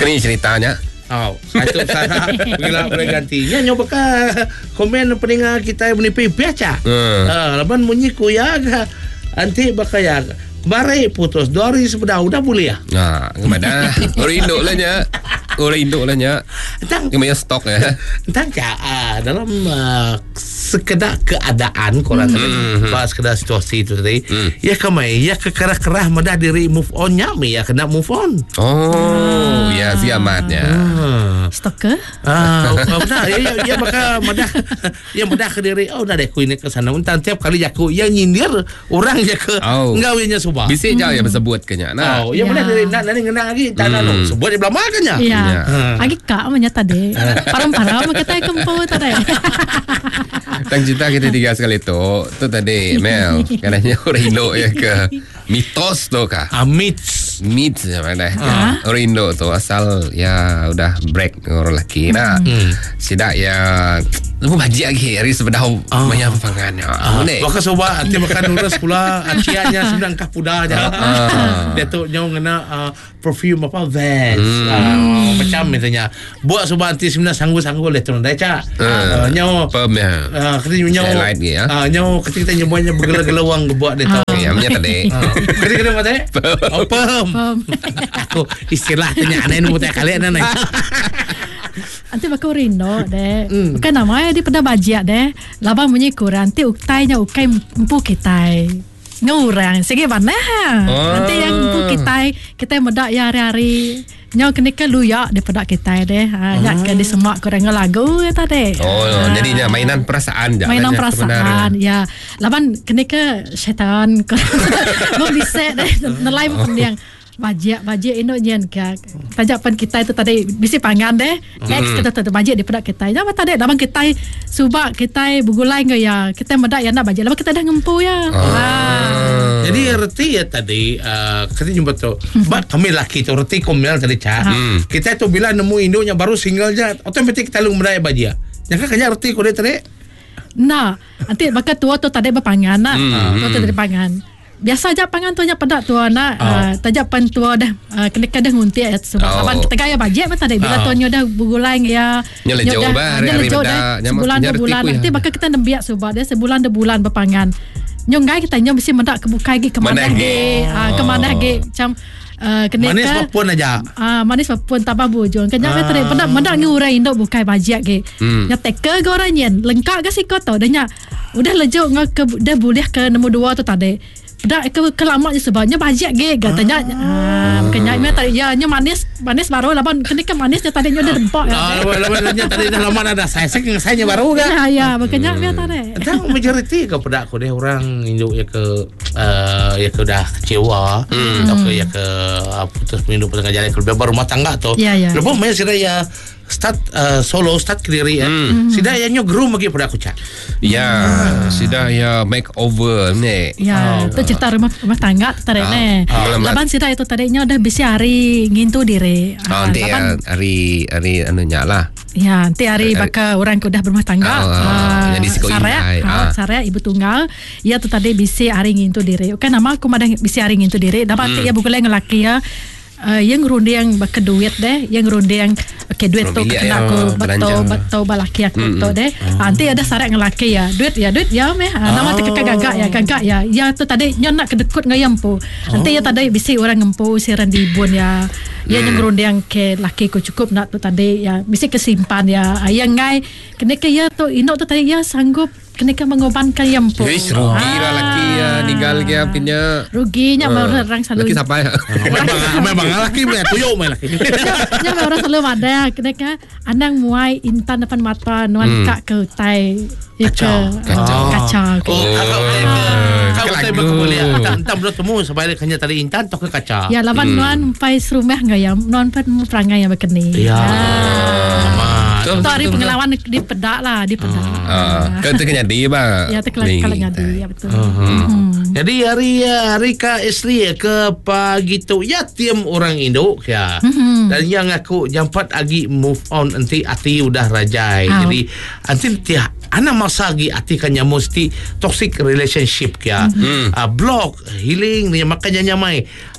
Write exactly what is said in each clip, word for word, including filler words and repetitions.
Kini ceritanya. Oh, satu saya bila boleh gantinya nyoba ka komen peninga kita menipu biasa. Hmm. Ah, laban munyi kuyaga. Anti bakaya kemarin putus dua hari sudah udah boleh ya. Nah, kemana? Orang Indo lah nya. Orang Indo lah nya. Entang Kemana stok ya? entang ah, dalam uh, sekedar keadaan korang tadi, Hmm. pas sekedar situasi itu tadi. Hmm. Ya kemai ya kekerah-kerah madah diri move on nyami ya kena move on. Oh, ya siamatnya. Ah. Stok ke? Ah, oh, benar. Ya, ya, ya maka madah, ya madah ke diri. Oh, dah deh, ku ini ke sana. Untan tiap kali aku yang nyindir orang je ke Oh. ngawinnya subah. Bisik jauh ya bersebut kenya. Nah. Oh, ya Ya. boleh dari nak nani ngena lagi. Tak nak Hmm. sebut dia belama kan ya. Ya. Ya. Agi kak menyata deh. Param-param kita kempo tadi. Tang cerita kita tiga sekali tu. Tu tadi Mel. Katanya orang Indo ya ke mitos tu kah? Amit. Meet mana Ah. orang Indo tu asal ya udah break orang lelaki nah Hmm. sidak ya lu baji lagi hari sebedah Ah. banyak pangannya Ah, mana maka soba nanti makan urus pula aciannya sedang kah puda aja. Ah. Dia tu nyong ngena uh, perfume apa Vans. Hmm. Ah, macam misalnya buat soba nanti sebenarnya sanggup-sanggup le tu ndai ca. Ah. Ah, nyong pem ya ah ketika nyong Share light dia, ah nyong ketika nyobanya bergela-gelawang buat dia tahu. ya punya tadi Ketika dia mata oh pem. Pem. Aku istilah tanya aneh nu tanya kalian aneh. Nanti bakal rindo deh. Hmm. Bukan namanya di pada bajia deh. Labang bunyi kurang. Nanti uktainya ukai empu kita. Ngurang. Segi mana? Oh. Nanti yang empu kita kita medak ya hari-hari. Nyau kena ke luya daripada kita deh. Ha, nyak ke di semak kurang lagu ya tadi. oh jadinya mainan perasaan je Mainan kan, perasaan ya. Laban kena ke syaitan. Mau bisa deh. Nelai pendiang. Bajak bajak ino nyen ka tajapan kita itu tadi bisi pangan deh next kita tu bajak di pedak kita ya tadi dalam kita subak kita bugulai nge ya kita medak ya nak bajak lalu kita dah ngempu ya ah. Jadi erti ya tadi uh, kita jumpa tu. Bat kami laki tu erti komel tadi ca. Hmm. Kita tu bila nemu Indonya baru single je otomatik kita lu mendaya bajia. Yang kanya erti ko dia tadi. Nah nanti bakal tua tu tadi berpangan nak Hmm. tua tu tadi pangan biasa aja pangan tu nya pedak tua nak Oh. uh, tajapan tua dah uh, kena kadang ngunti ya sebab Oh. laban kita gaya bajak apa tadi bila Oh. tua nya dah bugulai ya Nya lejau nya dah- bah, nya hari-hari lejau bedak. dah Nya sebulan nya dua bulan retiku ya. nanti bakal kita nembiak subak dia sebulan dua bulan berpangan nyonggai kita nya mesti mendak ke bukai gi ke mana Mana gi gi? ah, ke mana gi macam uh, kena Manis ke apapun aja. Ah, manis pun tambah bujung. Kan jangan Ah. tadi pada mendak ngurai Indo bukai bajak ke. Hmm. Ya teka ke orang yen. Lengkap ke siko tau. Dah nya udah lejuk ngak ke dah boleh ke nombor dua tu tadi. Dah ke kelamak je sebabnya bajak ge katanya. Ah, makanya me tadi ya nya manis manis baru laban kena ke manisnya tadi nya dah dempok. Ah, lawan lawan tadi dah lama ada saya saya saya baru kan. Ya ya makanya me tadi. Entang majoriti ke pedak ko deh orang Indo ya ke uh, ya ke dah kecewa hmm. atau ke ya ke uh, putus minum tengah jalan ke lebih rumah tangga tu. Ya, ya. Lepas main sida ya start uh, solo start kediri ya. Hmm. Sida ya nyo groom lagi pedak ko cak. ya sudah ya make over ni Ya, itu cerita rumah rumah tangga tu tadi Ah, ne. ah. Laban sida itu tadinya udah bisa hari ngintu diri. oh, Ah, nanti laban- ya hari hari anunya lah Ya, nanti hari Eh, bakal orang udah berumah tangga. Ah, ah, Ah, jadi si kau Saraya, indai, ah, ah. Saraya ibu tunggal. Ya tu tadi bisi hari ngintu diri. Oke, nama aku madang bisi hari ngintu diri. Dapat Hmm. ya bukan yang lelaki ya. Uh, yang runde yang bakal duit deh, yang runde yang okay, duit tu Mobilia kena yang aku betul belanja. betul balaki aku Mm-mm. tu deh. Ah, nanti ada syarat yang lelaki ya, duit ya duit ya meh. Ah, nama tu Oh. kakak gagak ya, gagak ya. Ya tu tadi nyon nak kedekut ngayam pu. Nanti ya tadi bisi orang ngempu siran dibun ya. Ya yang runde yang ke laki ku cukup nak tu tadi ya, bisi kesimpan ya. Ah, yang ngai kena ke ya tu inok tu tadi ya sanggup kena ke mengorbankan yang pu. Wish rugi lah laki ya tinggal dia punya Ruginya Ah. uh, orang selalu laki siapa ya Memang memang laki punya tuyuk main laki. Ya orang selalu ada kena ka anang muai intan depan mata nuan Hmm. kak ke utai ya ke Kacau. kacau kacau ke. Oh, kalau Oh, kalau ke saya lagu. boleh entah entah belum temu sebab hanya tadi intan tok ke kaca. Ya lawan Hmm. nuan pai serumah ngayam nuan pen perangai yang berkeni. Ya. Betul, Tu hari betul, pengalaman di pedak lah di pedak. Ah, kan tu kena di bah Ya tu kalau kalau ngadi ya betul. Hmm. Jadi hari hari ka isteri ke pagi tu ya tiam orang Indo ya. Hmm. Dan yang aku jampat lagi move on nanti ati udah rajai. Ah. Jadi nanti tiap ana masa lagi ati kan mesti toxic relationship ya. Hmm. Uh, block healing ni makanya nyamai.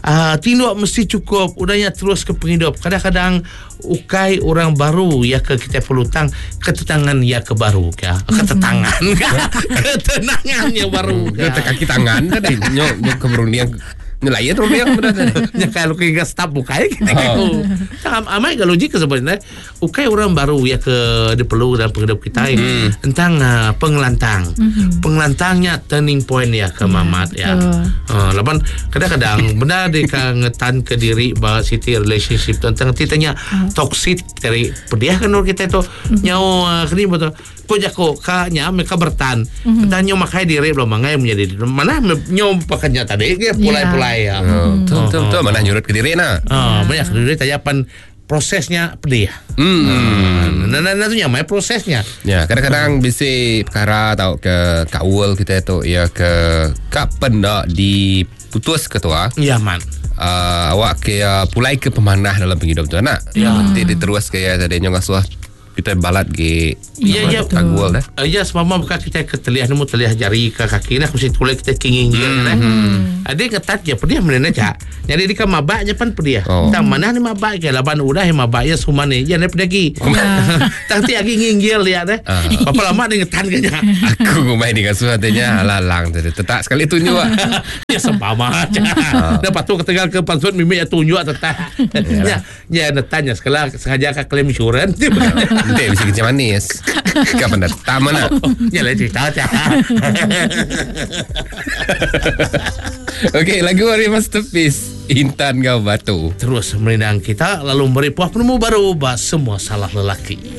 uh, tinduk mesti cukup, udahnya terus ke penghidup. Kadang-kadang ukai orang baru ya ke kita perlu tang ketetangan ya ke baru ya ketetangan ketenangannya baru Kita kaki tangan kan nyok nyok keberundian nelayan rumah yang benar. Ya kalau kita stop bukai kita oh. Amai kalau logik sebenarnya ukai orang baru ya ke diperlu dalam penghidup kita mm-hmm. tentang uh, pengelantang mm-hmm. pengelantangnya turning point ya ke mamat ya. Uh, lapan kadang-kadang benar dia ngetan ke diri bahwa city relationship tentang titanya uh. toxic dari pediah kan kita itu mm-hmm. nyawa kini betul. Kau jago kanya mereka bertan mm-hmm. tanya makai diri belum mangai menjadi mana nyom pakannya tadi dia pulai-pulai ya. Betul betul betul mana nyurut ke diri nah. Oh, banyak diri tajapan prosesnya pedih. Hmm. Nah, nah, nah itu nyamai prosesnya. Ya, kadang-kadang bisa perkara atau ke kaul kita itu ya ke kapan dak diputus ketua. Ya man. Uh, awak kayak pulai ke pemanah dalam penghidup tu anak. Ya. Nanti diterus kayak tadi nyong asuh kita balat ke ya ya kagual dah. Ya semama buka kita ke teliah nemu teliah jari ke kaki nak mesti tulai kita kinging dia kan. Ada ketat je pedih mana cak. Jadi di mabaknya pan pedih. Tang mana ni mabak ke laban udah mabak ya sumane ya ni pedagi. Tang ti agi nginggil dia deh. Apa lama ni ngetan kanya. Aku ngomai di kasuh hatinya lalang tadi. Tetak sekali tunjuk. Ya sempama cak. Dah patu ketegal ke pansut mimi ya tunjuk tetak. Ya ya netanya sekala sengaja ka klaim insurans. Nanti bisa kecil manis. Kapan dah? Tak mana? Ya lah cerita aja. Okey, lagu hari masterpiece Intan Kau Batu. Terus merindang kita lalu beri puas penemu baru bahas semua salah lelaki.